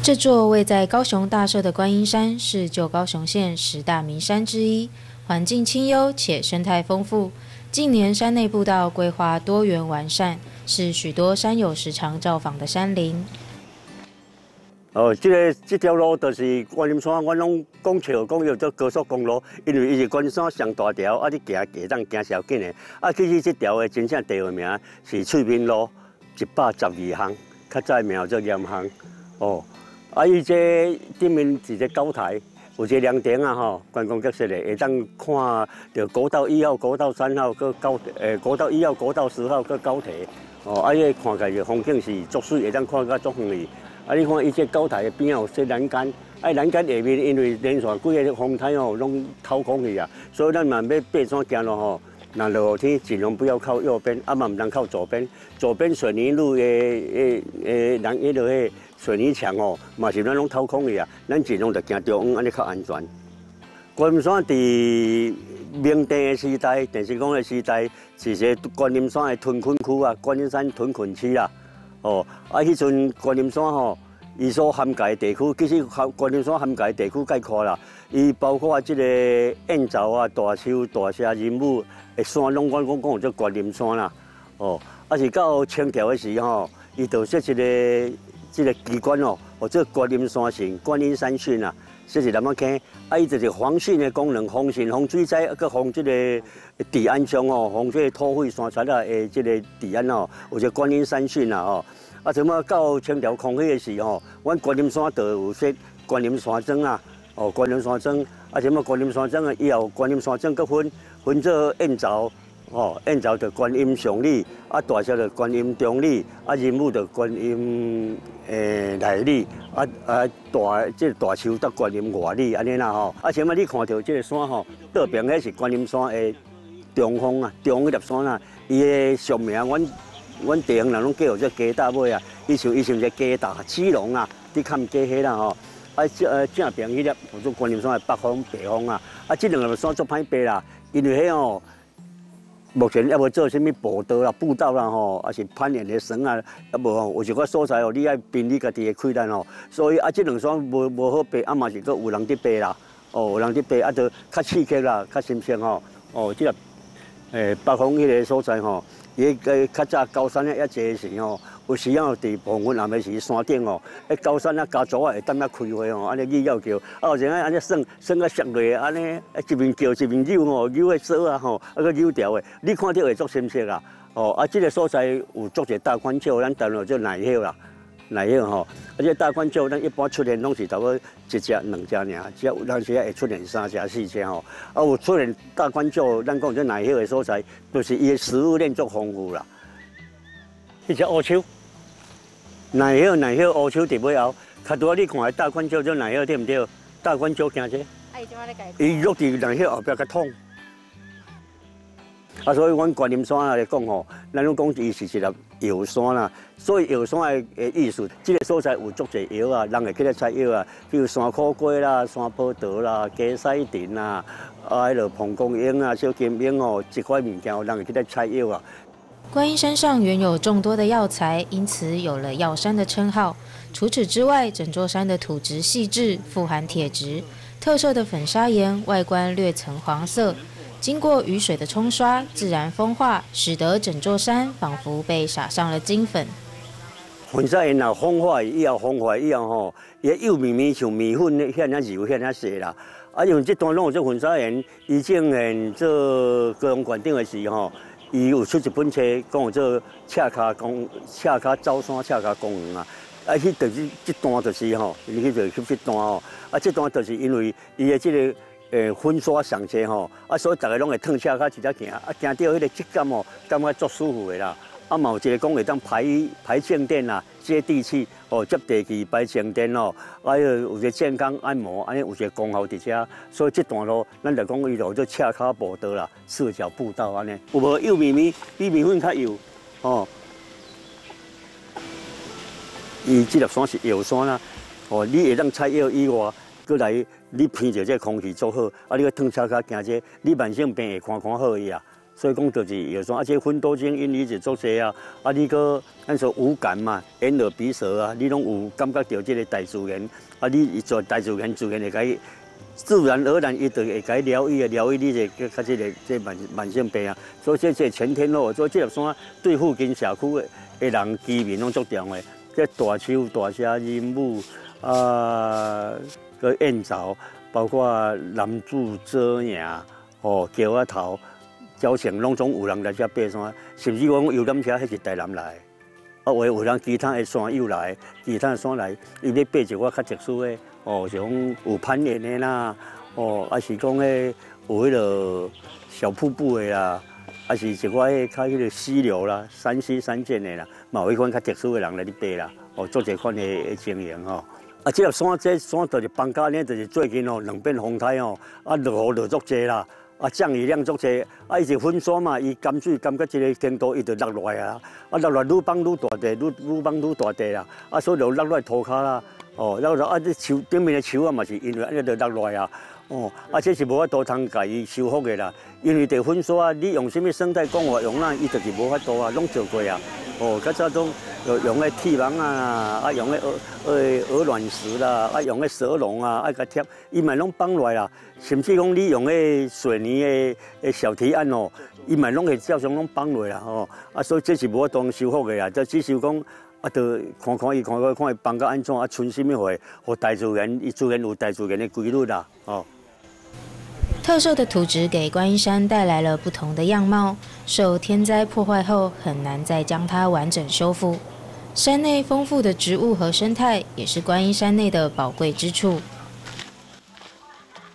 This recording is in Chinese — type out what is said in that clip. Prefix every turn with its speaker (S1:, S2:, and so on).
S1: 这座位在高雄大社的观音山是旧高雄县10大名山之一，环境清幽且生态丰富。近年山内步道规划多元完善，是许多山友时常造访的山林。
S2: 这条路就是观音山，我拢讲笑叫做高速公路，因为伊是观音山上大条，你行当行小紧的。其实这条的真正地位名是翠屏路112巷，较早名叫盐巷。伊这顶面是个高台，有一个凉亭观光客式的，会当看到国道1号、国道3号、国道1号、国道10号个高铁。伊看起来风景是足水，会当看到足远的。你看伊这高台的边有些栏杆，栏杆下面因为连续几个风台拢掏空去啊，所以咱嘛要爬山行路那落雨天尽量不要靠右边，嘛唔通靠左边。左边水泥路的水泥墙嘛是咱拢掏空去啊，咱尽量就行中央，安尼较安全。观音山伫明帝的时代、电视讲的时代，是一个观音山的屯垦区啊，观音山屯垦区啦。迄阵观音山伊所涵盖的地区，其实观音山涵盖的地区概括啦，伊包括这个燕巢啊、大树、大社、人武的山，拢我讲做观音山啦。是到清朝的时伊就设一个机关这观音山神、观音山训啊，这是南仔坑。伊就是防汛的功能，防汛、防水灾，佮防这个治安上防这个土匪山贼啊的这个治安有一个观音山训啊怎么到清朝康熙的时阮观音山就有设观音山庄啊，观音山庄怎么观音山庄以后观音山庄佮分做燕巢。燕巢就观音上里，大社就观音中里，人武就观音内里，大树到观音外里安尼啦前你看到这个山倒边迄是观音山的中峰啊，中迄粒山啊，伊的俗名阮地方人拢叫做鸡大尾啊，伊像一个鸡大鸡笼啊，你看鸡迄啦正边迄粒叫做观音山的北方北方啊，这两个山足歹爬啦，因为迄目前还无做啥物步道啦、步道啦还是攀岩的绳啊，还无有一个所在你爱凭你家己的困难所以这两山无好爬，嘛是佫有人伫爬啦，有人伫爬就较刺激啦、较新鲜这个北方迄个所在伊较早高山遐济时有时伫黄昏暗暝时山顶高山家族会当遐开花安尼语要叫，有时安尼算啊摔落安尼一面叫一面扭扭的锁啊个扭条的，你看到会足新鲜啦这个所在有足一大款鸟，咱当然做奶叶啦。奶叶这大款鸟咱一般出现拢是差不多1只、2只尔，有当时会出现3只、4只有出现大款鸟，咱讲这奶叶的所在，就是伊的食物链足丰富啦。迄只乌秋，奶叶乌秋伫尾后，较多你看的大款鸟做奶叶对唔对？大款鸟惊这？伊落伫奶叶后壁较痛。所以阮观音山来讲咱拢讲伊是一粒药山啦。所以药山的意思，这个所在有足侪药啊，人会去咧采药啊，比如山苦瓜啦、山葡萄啦、鸡屎藤啦，迄落蒲公英啊、小金英一块物件，人会去咧采药啊。
S1: 观音山上原有众多的药材，因此有了药山的称号。除此之外，整座山的土质细致，富含铁质，特色的粉砂岩外观略呈黄色。经过雨水的冲刷，自然风化，使得整座山仿佛被撒上了金粉。
S2: 粉砂岩风化以后伊幼绵绵像面粉遐尔柔遐尔细啦。因为这段拢有做粉砂岩，以前做高雄县长的时伊有出一本册，讲有做赤脚走山、赤脚公园啊。迄就是这段就是伊去就这段这段就是因为伊的这个粉刷上济所以大家拢会脱赤脚直接行，行到迄个质感感觉足舒服的啦。嘛有一个讲会当排静电啦、接地气接地气、排静电有一个健康按摩，安尼有一个功效伫遮。所以这段路咱就讲伊就做赤脚步道啦、赤脚步道安尼。有无幼绵绵？比面粉较幼伊这粒山是药山啦，你会当采药以外，过来你闻着这空气足好，你去脱赤脚行这，你慢性病会看好伊啊。 所以讲就是有时候这分多精因你是做些啊，你个咱说五感嘛，眼耳鼻舌啊，你拢有感觉到这个大自然，你做大自然会甲自然而然伊就会甲疗愈你这这慢性病啊。所以这全天候，所以这粒山对附近社区的人居民拢足重的。这大树、大社、银母个燕巢，包括南柱、遮阳、桥仔头。交城拢总有人来遮爬山，甚至讲游览车迄是台南来，有人其他的山友来，其他的山来，伊要爬一个较特殊的，像有攀岩的啦，还是讲有迄个小瀑布的啦，还是一寡较迄个溪流啦、山溪山涧的啦，嘛有迄款较特殊的人来去爬啦，做一款的经营这粒山就是放假呢，就是最近两边风台落雨落足济啦。降雨量足济，伊是分山嘛，伊甘水甘到这个程度，伊就落落来啊，落来愈放愈大地，愈放愈大地啦，所以就落落涂骹啦，落落这树顶面的树啊嘛是因为安尼就落落来啊，这是无法度通家己修复的啦，因为地粉沙你用什么生态工法用伊就是无法度啊，拢做过啊，较早种用个铁网啊，用个鹅卵石啦，用个蛇笼啊，甲贴，伊嘛拢放落来啦。甚至讲你用个水泥的小堤岸伊嘛拢会照常拢放落啦所以这是无法度修复的啦，这只是讲就看伊放到安怎剩什么货，互大自然有大自然的规律啦
S1: 特色的土质给观音山带来了不同的样貌，受天灾破坏后很难再将它完整修复。山内丰富的植物和生态也是观音山内的宝贵之处。